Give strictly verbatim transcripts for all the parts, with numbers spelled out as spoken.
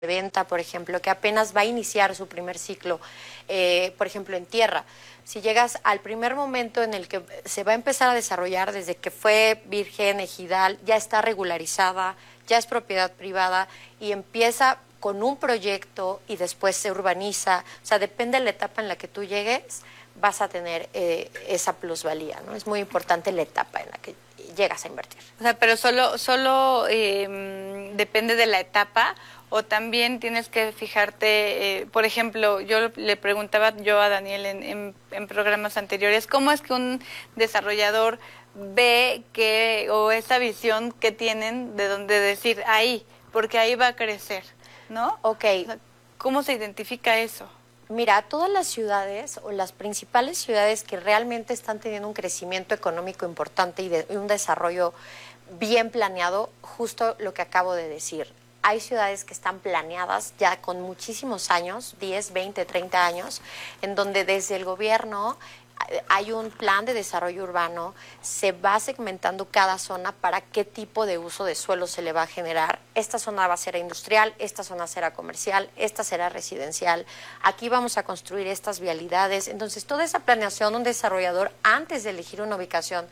venta, por ejemplo, que apenas va a iniciar su primer ciclo, eh, por ejemplo, en tierra. Si llegas al primer momento en el que se va a empezar a desarrollar, desde que fue virgen, ejidal, ya está regularizada, ya es propiedad privada y empieza con un proyecto y después se urbaniza, o sea, depende de la etapa en la que tú llegues, vas a tener eh, esa plusvalía, ¿no? Es muy importante la etapa en la que llegas a invertir. O sea, pero solo, solo eh, depende de la etapa, o también tienes que fijarte, eh, por ejemplo, yo le preguntaba yo a Daniel en, en, en programas anteriores, ¿cómo es que un desarrollador ve que, o esa visión que tienen de donde decir ahí, porque ahí va a crecer, ¿no? Ok. O sea, ¿cómo se identifica eso? Mira, todas las ciudades o las principales ciudades que realmente están teniendo un crecimiento económico importante y, de, y un desarrollo bien planeado, justo lo que acabo de decir. Hay ciudades que están planeadas ya con muchísimos años, diez, veinte, treinta años, en donde desde el gobierno hay un plan de desarrollo urbano, se va segmentando cada zona para qué tipo de uso de suelo se le va a generar. Esta zona va a ser industrial, esta zona será comercial, esta será residencial, aquí vamos a construir estas vialidades. Entonces, toda esa planeación, un desarrollador, antes de elegir una ubicación,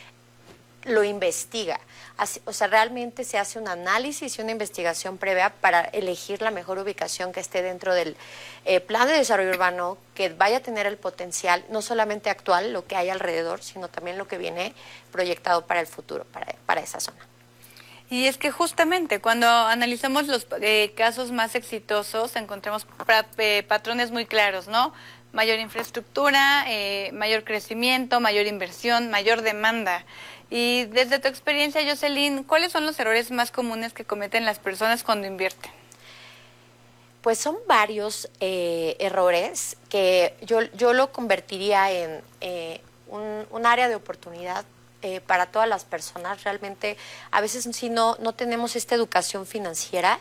lo investiga. Así, o sea, realmente se hace un análisis y una investigación previa para elegir la mejor ubicación que esté dentro del eh, plan de desarrollo urbano, que vaya a tener el potencial, no solamente actual, lo que hay alrededor, sino también lo que viene proyectado para el futuro, para, para esa zona. Y es que justamente cuando analizamos los eh, casos más exitosos, encontramos pra, eh, patrones muy claros, ¿no? Mayor infraestructura, eh, mayor crecimiento, mayor inversión, mayor demanda. Y desde tu experiencia, Jocelyn, ¿cuáles son los errores más comunes que cometen las personas cuando invierten? Pues son varios eh, errores que yo, yo lo convertiría en eh, un, un área de oportunidad eh, para todas las personas. Realmente a veces sí no, no tenemos esta educación financiera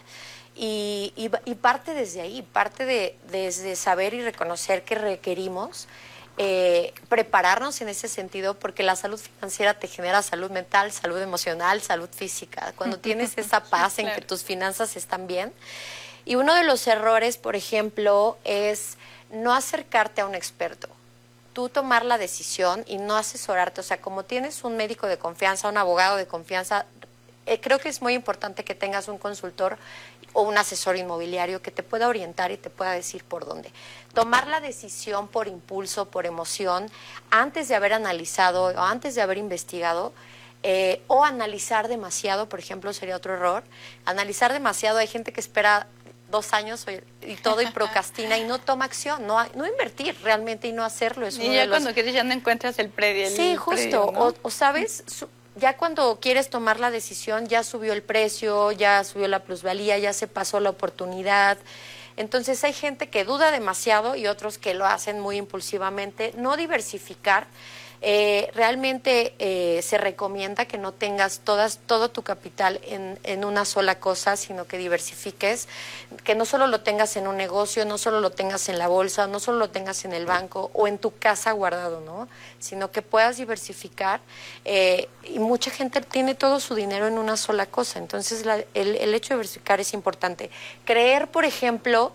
y, y, y parte desde ahí, parte de desde saber y reconocer que requerimos Eh, prepararnos en ese sentido, porque la salud financiera te genera salud mental, salud emocional, salud física. Cuando tienes esa paz en claro. que tus finanzas están bien. Y uno de los errores, por ejemplo, es no acercarte a un experto. Tú tomar la decisión y no asesorarte. O sea, como tienes un médico de confianza, un abogado de confianza, eh, creo que es muy importante que tengas un consultor o un asesor inmobiliario que te pueda orientar y te pueda decir por dónde. Tomar la decisión por impulso, por emoción, antes de haber analizado o antes de haber investigado, eh, o analizar demasiado, por ejemplo, sería otro error. Analizar demasiado, hay gente que espera dos años y todo y procrastina y no toma acción, no, no invertir realmente y no hacerlo. Es y uno ya de los... cuando quieres ya no encuentras el predio. El Sí, justo, predio, ¿no? o, o sabes... Su... Ya cuando quieres tomar la decisión, ya subió el precio, ya subió la plusvalía, ya se pasó la oportunidad. Entonces hay gente que duda demasiado y otros que lo hacen muy impulsivamente. No diversificar. Eh, realmente eh, se recomienda que no tengas todas, todo tu capital en, en una sola cosa, sino que diversifiques, que no solo lo tengas en un negocio, no solo lo tengas en la bolsa, no solo lo tengas en el banco o en tu casa guardado, ¿no? Sino que puedas diversificar. Eh, y mucha gente tiene todo su dinero en una sola cosa, entonces la, el, el hecho de diversificar es importante. Creer, por ejemplo,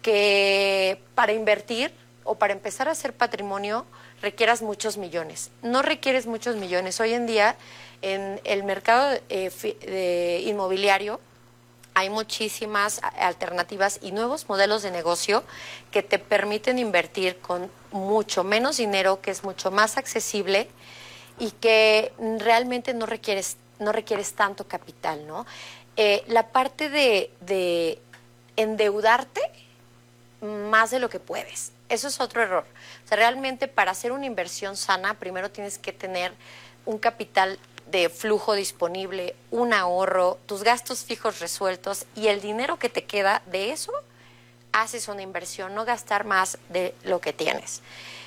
que para invertir o para empezar a hacer patrimonio requieras muchos millones. No requieres muchos millones. Hoy en día, en el mercado eh, de inmobiliario, hay muchísimas alternativas y nuevos modelos de negocio que te permiten invertir con mucho menos dinero, que es mucho más accesible y que realmente no requieres, no requieres tanto capital, ¿no? Eh, la parte de, de endeudarte más de lo que puedes. Eso es otro error. O sea, realmente para hacer una inversión sana, primero tienes que tener un capital de flujo disponible, un ahorro, tus gastos fijos resueltos y el dinero que te queda de eso, haces una inversión, no gastar más de lo que tienes.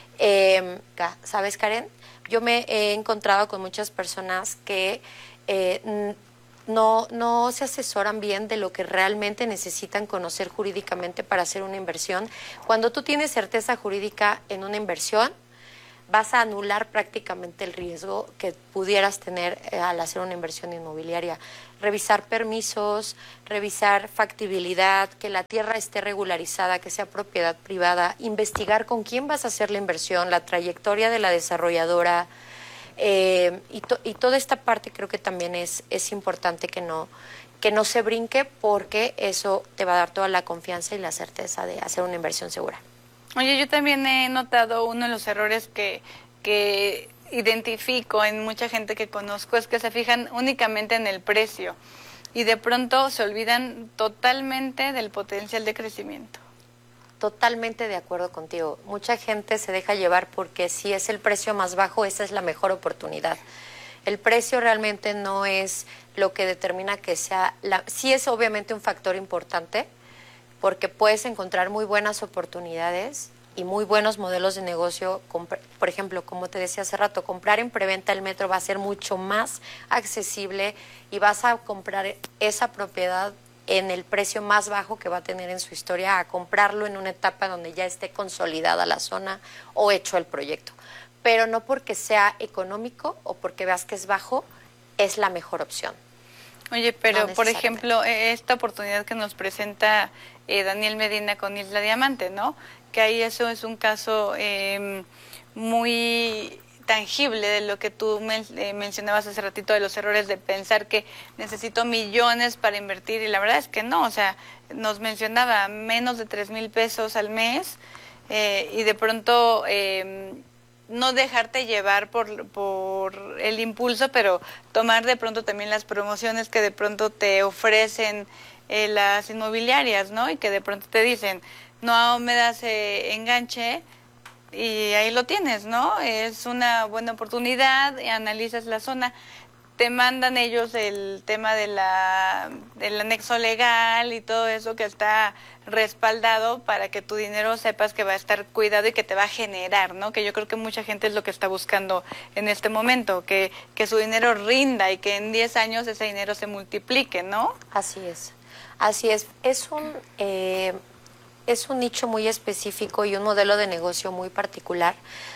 Eh, ¿Sabes, Karen? Yo me he encontrado con muchas personas que eh, No, no se asesoran bien de lo que realmente necesitan conocer jurídicamente para hacer una inversión. Cuando tú tienes certeza jurídica en una inversión, vas a anular prácticamente el riesgo que pudieras tener eh, al hacer una inversión inmobiliaria. Revisar permisos, revisar factibilidad, que la tierra esté regularizada, que sea propiedad privada, investigar con quién vas a hacer la inversión, la trayectoria de la desarrolladora, eh, y, to, y toda esta parte creo que también es, es importante que no, que no se brinque, porque eso te va a dar toda la confianza y la certeza de hacer una inversión segura. Oye, yo también he notado uno de los errores que, que identifico en mucha gente que conozco, es que se fijan únicamente en el precio y de pronto se olvidan totalmente del potencial de crecimiento. Totalmente de acuerdo contigo. Mucha gente se deja llevar porque si es el precio más bajo, esa es la mejor oportunidad. El precio realmente no es lo que determina que sea, la, sí es obviamente un factor importante, porque puedes encontrar muy buenas oportunidades y muy buenos modelos de negocio. Por ejemplo, como te decía hace rato, comprar en preventa el metro va a ser mucho más accesible y vas a comprar esa propiedad en el precio más bajo que va a tener en su historia, a comprarlo en una etapa donde ya esté consolidada la zona o hecho el proyecto. Pero no porque sea económico o porque veas que es bajo, es la mejor opción. Oye, pero no por ejemplo, esta oportunidad que nos presenta eh, Daniel Medina con Isla Diamante, ¿no? Que ahí eso es un caso eh, muy tangible de lo que tú men eh, mencionabas hace ratito, de los errores de pensar que necesito millones para invertir, y la verdad es que no. O sea, nos mencionaba menos de tres mil pesos al mes, eh, y de pronto eh, no dejarte llevar por, por el impulso, pero tomar de pronto también las promociones que de pronto te ofrecen eh, las inmobiliarias, ¿no? Y que de pronto te dicen, no me das eh, enganche, y ahí lo tienes, ¿no? Es una buena oportunidad, analizas la zona, te mandan ellos el tema de la del anexo legal y todo eso que está respaldado para que tu dinero sepas que va a estar cuidado y que te va a generar, ¿no? Que yo creo que mucha gente es lo que está buscando en este momento, que, que su dinero rinda y que en diez años ese dinero se multiplique, ¿no? Así es, así es. Es un, eh, es un nicho muy específico y un modelo de negocio muy particular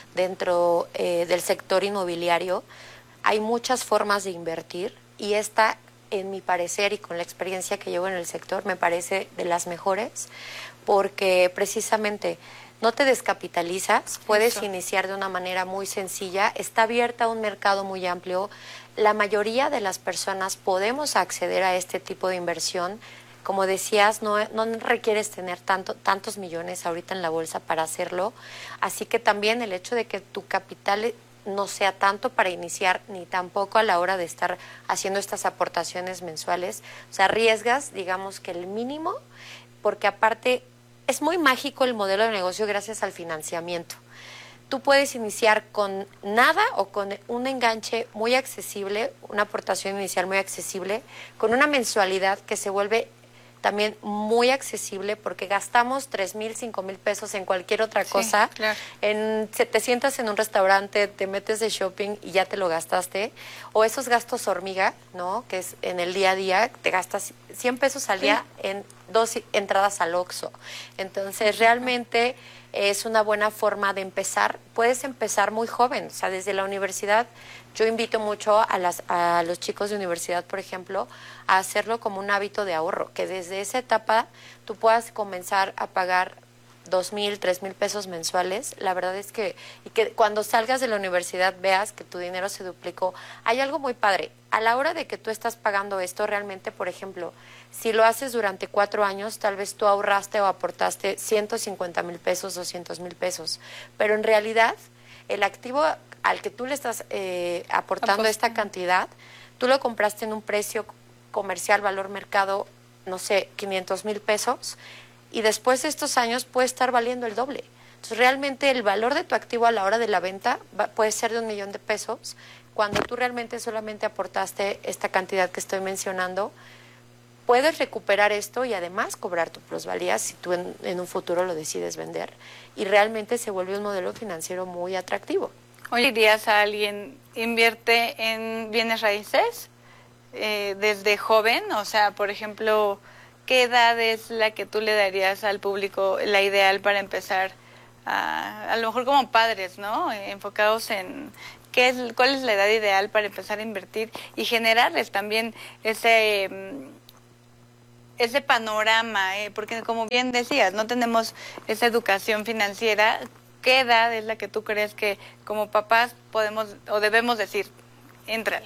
dentro eh, del sector inmobiliario. Hay muchas formas de invertir y esta, en mi parecer y con la experiencia que llevo en el sector, me parece de las mejores, porque precisamente no te descapitalizas, puedes Eso. iniciar de una manera muy sencilla, está abierta a un mercado muy amplio, la mayoría de las personas podemos acceder a este tipo de inversión. Como decías, no, no requieres tener tanto, tantos millones ahorita en la bolsa para hacerlo, así que también el hecho de que tu capital no sea tanto para iniciar, ni tampoco a la hora de estar haciendo estas aportaciones mensuales. O sea, arriesgas, digamos que el mínimo, porque aparte es muy mágico el modelo de negocio gracias al financiamiento. Tú puedes iniciar con nada o con un enganche muy accesible, una aportación inicial muy accesible, con una mensualidad que se vuelve también muy accesible, porque gastamos tres mil, cinco mil pesos en cualquier otra cosa. Sí, claro. En, te sientas en un restaurante, te metes de shopping y ya te lo gastaste. O esos gastos hormiga, ¿no? Que es en el día a día, te gastas cien pesos al día sí. en dos entradas al Oxxo. Entonces, sí, realmente es una buena forma de empezar. Puedes empezar muy joven, o sea, desde la universidad. Yo invito mucho a, las, a los chicos de universidad, por ejemplo, a hacerlo como un hábito de ahorro, que desde esa etapa tú puedas comenzar a pagar dos mil, tres mil pesos mensuales. La verdad es que, y que cuando salgas de la universidad veas que tu dinero se duplicó. Hay algo muy padre. A la hora de que tú estás pagando esto, realmente, por ejemplo, si lo haces durante cuatro años, tal vez tú ahorraste o aportaste ciento cincuenta mil pesos, doscientos mil pesos. Pero en realidad, el activo al que tú le estás eh, aportando esta cantidad, tú lo compraste en un precio comercial, valor mercado, no sé, quinientos mil pesos, y después de estos años puede estar valiendo el doble. Entonces, realmente el valor de tu activo a la hora de la venta va, puede ser de un millón de pesos, cuando tú realmente solamente aportaste esta cantidad que estoy mencionando. Puedes recuperar esto y además cobrar tu plusvalía si tú en, en un futuro lo decides vender, y realmente se vuelve un modelo financiero muy atractivo. Hoy dirías a alguien, invierte en bienes raíces eh, desde joven, o sea, por ejemplo, ¿qué edad es la que tú le darías al público la ideal para empezar a, a lo mejor como padres, ¿no? Enfocados en qué es, cuál es la edad ideal para empezar a invertir y generarles también ese ese panorama, ¿eh? Porque como bien decías, no tenemos esa educación financiera. ¿Qué edad es la que tú crees que como papás podemos o debemos decir, éntrale?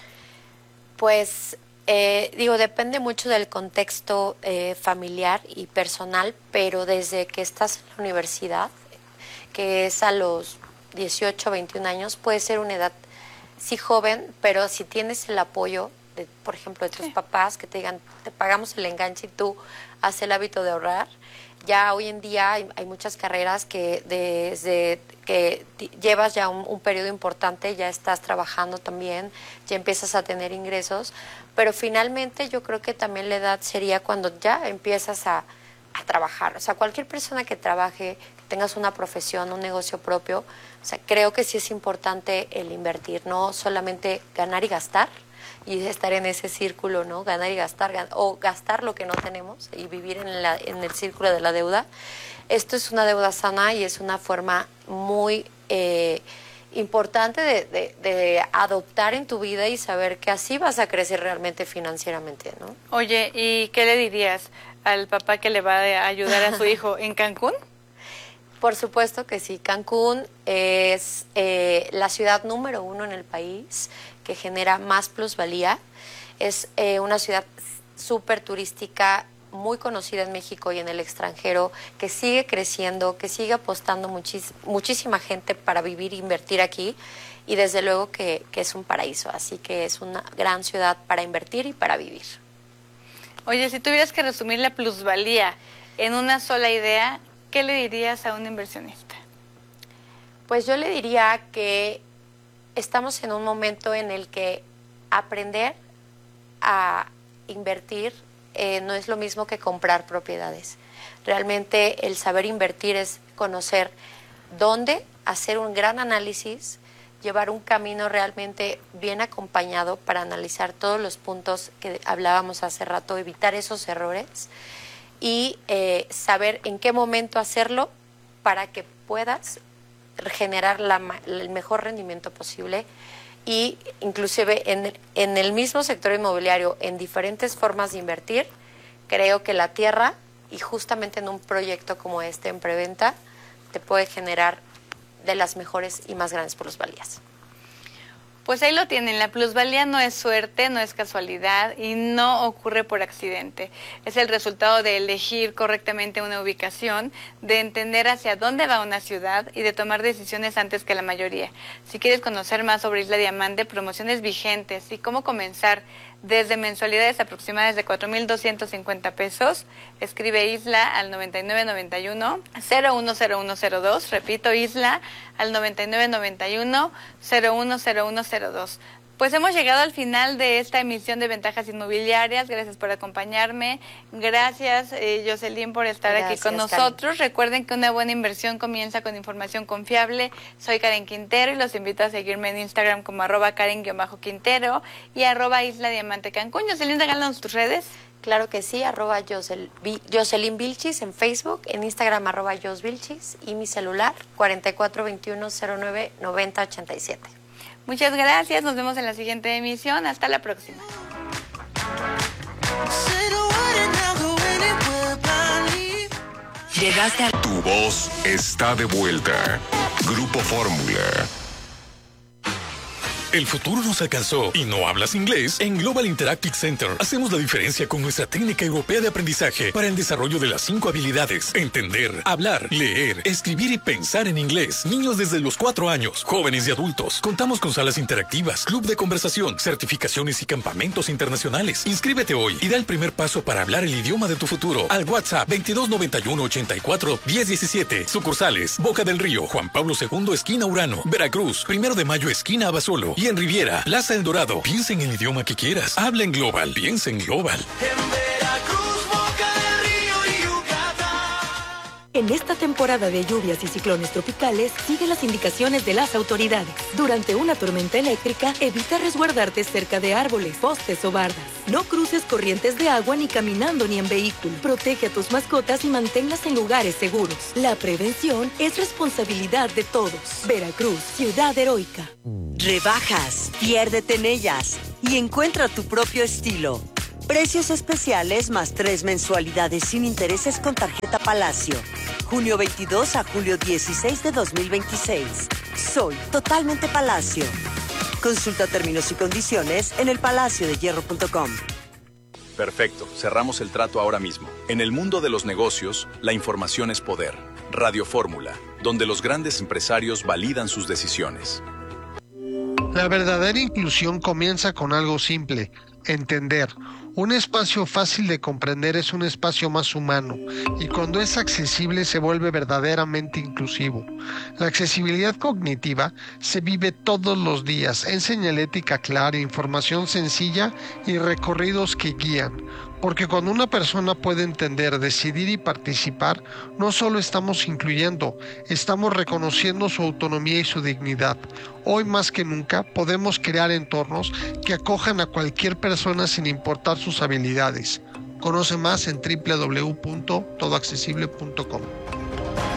Pues eh, digo, depende mucho del contexto eh, familiar y personal, pero desde que estás en la universidad, que es a los dieciocho, veintiún años, puede ser una edad sí joven, pero si tienes el apoyo de, por ejemplo, de tus sí. papás que te digan, te pagamos el enganche y tú haz el hábito de ahorrar. Ya hoy en día hay, hay muchas carreras que desde que llevas ya un, un periodo importante, ya estás trabajando también, ya empiezas a tener ingresos, pero finalmente yo creo que también la edad sería cuando ya empiezas a, a trabajar. O sea, cualquier persona que trabaje, que tengas una profesión, un negocio propio, o sea, creo que sí es importante el invertir, no solamente ganar y gastar, y estar en ese círculo, ¿no? Ganar y gastar, gan- o gastar lo que no tenemos y vivir en, la, en el círculo de la deuda. Esto es una deuda sana y es una forma muy eh, importante de, de, de adoptar en tu vida y saber que así vas a crecer realmente financieramente, ¿no? Oye, ¿y qué le dirías al papá que le va a ayudar a su hijo en Cancún? Por supuesto que sí. Cancún es eh, la ciudad número uno en el país que genera más plusvalía. Es eh, una ciudad súper turística, muy conocida en México y en el extranjero, que sigue creciendo, que sigue apostando muchis, muchísima gente para vivir e invertir aquí. Y desde luego que, que es un paraíso. Así que es una gran ciudad para invertir y para vivir. Oye, si tuvieras que resumir la plusvalía en una sola idea, ¿qué le dirías a un inversionista? Pues yo le diría que estamos en un momento en el que aprender a invertir eh, no es lo mismo que comprar propiedades. Realmente el saber invertir es conocer dónde, hacer un gran análisis, llevar un camino realmente bien acompañado para analizar todos los puntos que hablábamos hace rato, evitar esos errores y eh, saber en qué momento hacerlo para que puedas generar la, el mejor rendimiento posible y inclusive en, en el mismo sector inmobiliario, en diferentes formas de invertir, creo que la tierra y justamente en un proyecto como este en preventa te puede generar de las mejores y más grandes plusvalías. Pues ahí lo tienen, la plusvalía no es suerte, no es casualidad y no ocurre por accidente. Es el resultado de elegir correctamente una ubicación, de entender hacia dónde va una ciudad y de tomar decisiones antes que la mayoría. Si quieres conocer más sobre Isla Diamante, promociones vigentes y cómo comenzar desde mensualidades aproximadas de cuatro mil doscientos cincuenta pesos, escribe Isla al noventa y nueve noventa y uno cero uno cero uno cero dos, repito, Isla al noventa y nueve noventa y uno cero uno cero uno cero dos. Pues hemos llegado al final de esta emisión de Ventajas Inmobiliarias. Gracias por acompañarme. Gracias, eh, Jocelyn, por estar Gracias, aquí con nosotros. Karen. Recuerden que una buena inversión comienza con información confiable. Soy Karen Quintero y los invito a seguirme en Instagram como arroba Karen-Quintero y arroba Isla Diamante Cancún. Jocelyn, regálanos tus redes. Claro que sí, arroba Josel, Jocelyn Vilchis en Facebook, en Instagram arroba Jos Vilchis y mi celular cuarenta y cuatro veintiuno cero nueve noventa ochenta y siete. Muchas gracias, nos vemos en la siguiente emisión. Hasta la próxima. Llegaste a... Tu voz está de vuelta. Grupo Fórmula. El futuro nos alcanzó y no hablas inglés. En Global Interactive Center hacemos la diferencia con nuestra técnica europea de aprendizaje para el desarrollo de las cinco habilidades: entender, hablar, leer, escribir y pensar en inglés. Niños desde los cuatro años, jóvenes y adultos. Contamos con salas interactivas, club de conversación, certificaciones y campamentos internacionales. Inscríbete hoy y da el primer paso para hablar el idioma de tu futuro al WhatsApp veintidós noventa y uno ochenta y cuatro diez diecisiete. Sucursales: Boca del Río, Juan Pablo segundo, esquina Urano; Veracruz, Primero de Mayo, esquina Abasolo; y en Riviera, Plaza El Dorado. Piensa en el idioma que quieras. Habla en Global. Piensa en Global. En Veracruz, Boca del Río y Yucatán. En esta temporada de lluvias y ciclones tropicales, sigue las indicaciones de las autoridades. Durante una tormenta eléctrica, evita resguardarte cerca de árboles, postes o bardas. No cruces corrientes de agua ni caminando ni en vehículo. Protege a tus mascotas y manténlas en lugares seguros. La prevención es responsabilidad de todos. Veracruz, ciudad heroica. Rebajas, piérdete en ellas y encuentra tu propio estilo. Precios especiales más tres mensualidades sin intereses con tarjeta Palacio. Junio veintidós a julio dieciséis de dos mil veintiséis. Soy totalmente Palacio. Consulta términos y condiciones en el palacio de hierro punto com. Perfecto, cerramos el trato ahora mismo. En el mundo de los negocios, la información es poder. Radio Fórmula, donde los grandes empresarios validan sus decisiones. La verdadera inclusión comienza con algo simple: entender. Un espacio fácil de comprender es un espacio más humano, y cuando es accesible se vuelve verdaderamente inclusivo. La accesibilidad cognitiva se vive todos los días en señalética clara, información sencilla y recorridos que guían. Porque cuando una persona puede entender, decidir y participar, no solo estamos incluyendo, estamos reconociendo su autonomía y su dignidad. Hoy más que nunca podemos crear entornos que acojan a cualquier persona sin importar sus habilidades. Conoce más en doble u doble u doble u punto todo accesible punto com.